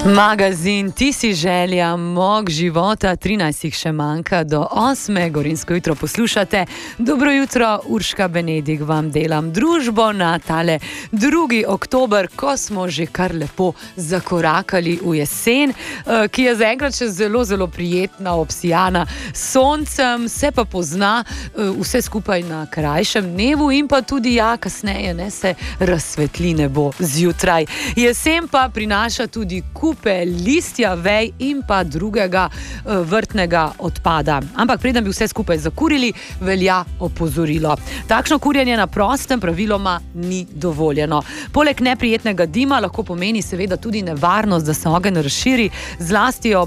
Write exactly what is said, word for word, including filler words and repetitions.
Magazin Ti si želja, mog života, trinajst jih še manjka do osme, Gorenjsko jutro poslušate. Dobro jutro, Urška Benedik vam delam družbo na tale drugi oktober, ko smo že kar lepo zakorakali v jesen, ki je zaenkrat še zelo, zelo prijetna, obsijana s soncem, se pa pozna vse skupaj na krajšem dnevu in pa tudi ja, kasneje ne, se razsvetli nebo zjutraj. Jesen pa prinaša tudi kupe listja, vej in pa drugega uh, vrtnega odpada. Ampak preden bi vse skupaj zakurili, velja opozorilo. Takšno kurjenje na prostem praviloma ni dovoljeno. Poleg neprijetnega dima lahko pomeni seveda tudi nevarnost, da se ogenj razširi, zlasti ob